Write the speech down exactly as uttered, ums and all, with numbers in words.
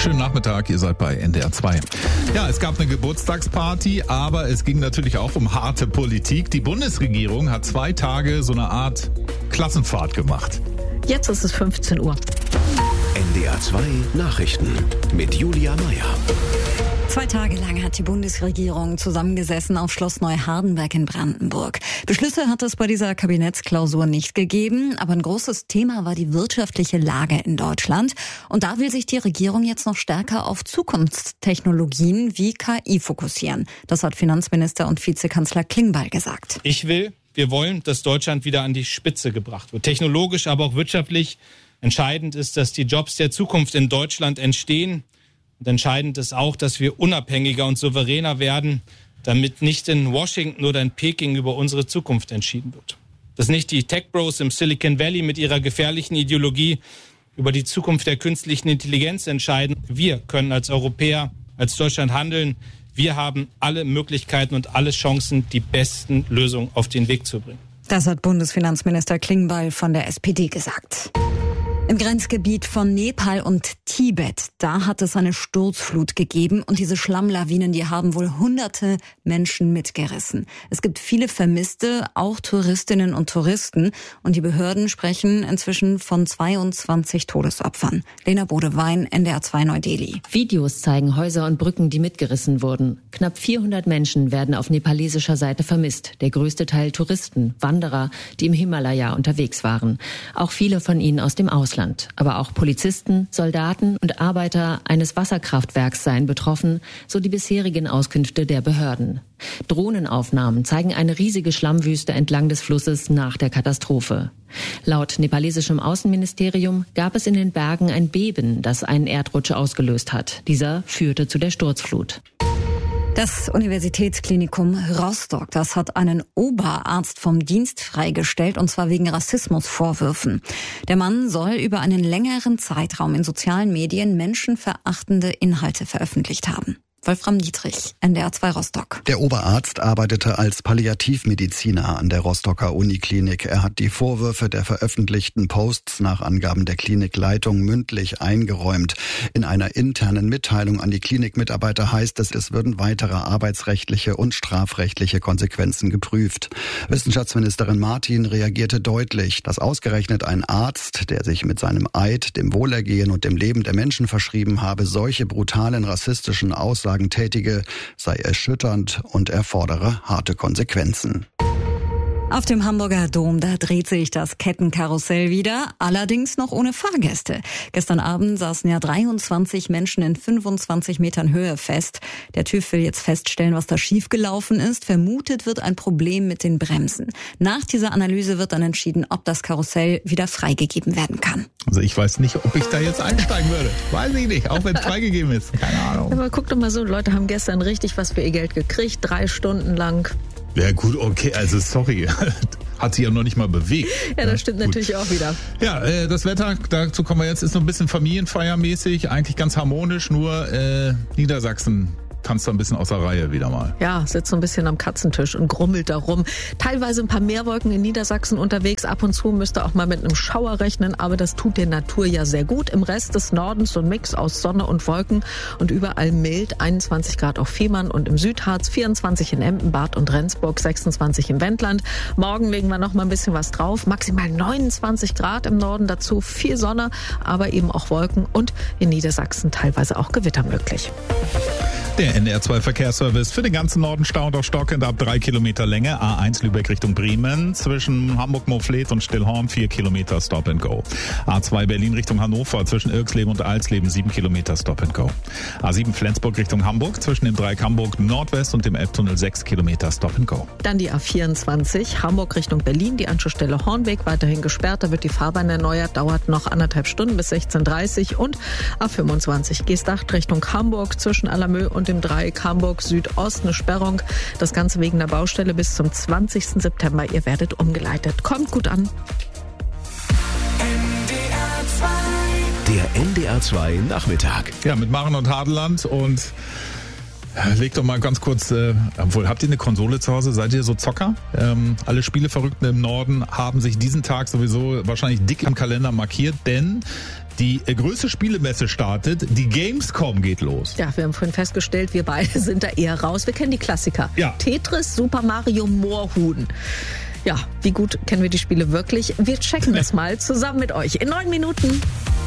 Schönen Nachmittag, ihr seid bei N D R zwei. Ja, es gab eine Geburtstagsparty, aber es ging natürlich auch um harte Politik. Die Bundesregierung hat zwei Tage so eine Art Klassenfahrt gemacht. Jetzt ist es fünfzehn Uhr. N D R zwei Nachrichten mit Julia Meyer. Zwei Tage lang hat die Bundesregierung zusammengesessen auf Schloss Neuhardenberg in Brandenburg. Beschlüsse hat es bei dieser Kabinettsklausur nicht gegeben, aber ein großes Thema war die wirtschaftliche Lage in Deutschland. Und da will sich die Regierung jetzt noch stärker auf Zukunftstechnologien wie K I fokussieren. Das hat Finanzminister und Vizekanzler Klingbeil gesagt. Ich will, wir wollen, dass Deutschland wieder an die Spitze gebracht wird. Technologisch, aber auch wirtschaftlich. Entscheidend ist, dass die Jobs der Zukunft in Deutschland entstehen. Und entscheidend ist auch, dass wir unabhängiger und souveräner werden, damit nicht in Washington oder in Peking über unsere Zukunft entschieden wird. Dass nicht die Tech-Bros im Silicon Valley mit ihrer gefährlichen Ideologie über die Zukunft der künstlichen Intelligenz entscheiden. Wir können als Europäer, als Deutschland handeln. Wir haben alle Möglichkeiten und alle Chancen, die besten Lösungen auf den Weg zu bringen. Das hat Bundesfinanzminister Klingbeil von der S P D gesagt. Im Grenzgebiet von Nepal und Tibet, da hat es eine Sturzflut gegeben und diese Schlammlawinen, die haben wohl hunderte Menschen mitgerissen. Es gibt viele Vermisste, auch Touristinnen und Touristen, und die Behörden sprechen inzwischen von zweiundzwanzig Todesopfern. Lena Bodewein, N D R zwei Neu-Delhi. Videos zeigen Häuser und Brücken, die mitgerissen wurden. Knapp vierhundert Menschen werden auf nepalesischer Seite vermisst. Der größte Teil Touristen, Wanderer, die im Himalaya unterwegs waren. Auch viele von ihnen aus dem Ausland. Aber auch Polizisten, Soldaten und Arbeiter eines Wasserkraftwerks seien betroffen, so die bisherigen Auskünfte der Behörden. Drohnenaufnahmen zeigen eine riesige Schlammwüste entlang des Flusses nach der Katastrophe. Laut nepalesischem Außenministerium gab es in den Bergen ein Beben, das einen Erdrutsch ausgelöst hat. Dieser führte zu der Sturzflut. Das Universitätsklinikum Rostock, das hat einen Oberarzt vom Dienst freigestellt, und zwar wegen Rassismusvorwürfen. Der Mann soll über einen längeren Zeitraum in sozialen Medien menschenverachtende Inhalte veröffentlicht haben. Wolfram Dietrich, N D R zwei Rostock. Der Oberarzt arbeitete als Palliativmediziner an der Rostocker Uniklinik. Er hat die Vorwürfe der veröffentlichten Posts nach Angaben der Klinikleitung mündlich eingeräumt. In einer internen Mitteilung an die Klinikmitarbeiter heißt es, es würden weitere arbeitsrechtliche und strafrechtliche Konsequenzen geprüft. Wissenschaftsministerin Martin reagierte deutlich, dass ausgerechnet ein Arzt, der sich mit seinem Eid dem Wohlergehen und dem Leben der Menschen verschrieben habe, solche brutalen rassistischen Aussagen tätige, sei erschütternd und erfordere harte Konsequenzen. Auf dem Hamburger Dom, da dreht sich das Kettenkarussell wieder, allerdings noch ohne Fahrgäste. Gestern Abend saßen ja dreiundzwanzig Menschen in fünfundzwanzig Metern Höhe fest. Der TÜV will jetzt feststellen, was da schiefgelaufen ist. Vermutet wird ein Problem mit den Bremsen. Nach dieser Analyse wird dann entschieden, ob das Karussell wieder freigegeben werden kann. Also ich weiß nicht, ob ich da jetzt einsteigen würde. Weiß ich nicht, auch wenn es freigegeben ist. Keine Ahnung. Aber guck doch mal so, Leute haben gestern richtig was für ihr Geld gekriegt, drei Stunden lang. Ja gut, okay, also sorry, hat sich ja noch nicht mal bewegt. Ja, das stimmt ja, natürlich auch wieder. Ja, äh, das Wetter, dazu kommen wir jetzt, ist noch ein bisschen familienfeiermäßig, eigentlich ganz harmonisch, nur äh, Niedersachsen tanzt da ein bisschen aus der Reihe wieder mal. Ja, sitzt so ein bisschen am Katzentisch und grummelt da rum. Teilweise ein paar Meerwolken in Niedersachsen unterwegs. Ab und zu müsste auch mal mit einem Schauer rechnen, aber das tut der Natur ja sehr gut. Im Rest des Nordens so ein Mix aus Sonne und Wolken und überall mild. einundzwanzig Grad auf Fehmarn und im Südharz, vierundzwanzig in Emden, Bad und Rendsburg, sechsundzwanzig im Wendland. Morgen legen wir noch mal ein bisschen was drauf. Maximal neunundzwanzig Grad im Norden, dazu viel Sonne, aber eben auch Wolken und in Niedersachsen teilweise auch Gewitter möglich. Der N D R zwei Verkehrsservice für den ganzen Norden staut auf stockend ab drei Kilometer Länge. A eins Lübeck Richtung Bremen zwischen Hamburg-Moorfleet und Stillhorn vier Kilometer Stop and Go. A zwei Berlin Richtung Hannover zwischen Irksleben und Alsleben sieben Kilometer Stop and Go. A sieben Flensburg Richtung Hamburg zwischen dem Dreieck Hamburg Nordwest und dem Elbtunnel sechs Kilometer Stop and Go. Dann die A vierundzwanzig Hamburg Richtung Berlin, die Anschlussstelle Hornweg weiterhin gesperrt. Da wird die Fahrbahn erneuert, dauert noch anderthalb Stunden bis sechzehn Uhr dreißig. Und A fünfundzwanzig Geesthacht Richtung Hamburg zwischen Allermö und dem Dreieck Hamburg Südost eine Sperrung. Das Ganze wegen der Baustelle bis zum zwanzigsten September. Ihr werdet umgeleitet. Kommt gut an. Der N D R zwei Nachmittag. Ja, mit Maren und Hadeland und Leg doch mal ganz kurz, äh, obwohl, habt ihr eine Konsole zu Hause? Seid ihr so Zocker? Ähm, alle Spieleverrückten im Norden haben sich diesen Tag sowieso wahrscheinlich dick im Kalender markiert, denn die äh, größte Spielemesse startet, die Gamescom geht los. Ja, wir haben vorhin festgestellt, wir beide sind da eher raus. Wir kennen die Klassiker. Ja. Tetris, Super Mario, Moorhuhn. Ja, wie gut kennen wir die Spiele wirklich? Wir checken das mal zusammen mit euch in neun Minuten.